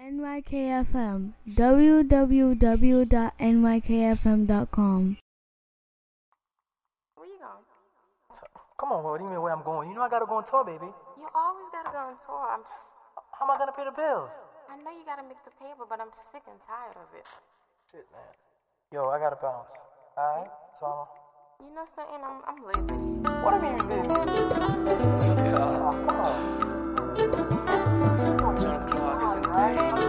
NYKFM, www.nykfm.com. Where you going? Come on, what do you mean where I'm going? You know I gotta go on tour, baby. You always gotta go on tour. How am I gonna pay the bills? I know you gotta make the paper, but I'm sick and tired of it. Shit, man. Yo, I gotta bounce. Alright? So You know something? I'm leaving. what do you mean, baby? Come on. John Clark is in the